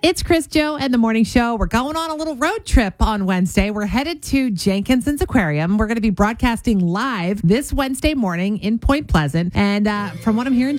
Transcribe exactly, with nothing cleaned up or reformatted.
It's Chris, Joe, and the Morning Show. We're going on a little road trip on Wednesday. We're headed to Jenkinson's Aquarium. We're going to be broadcasting live this Wednesday morning in Point Pleasant. And uh, from what I'm hearing,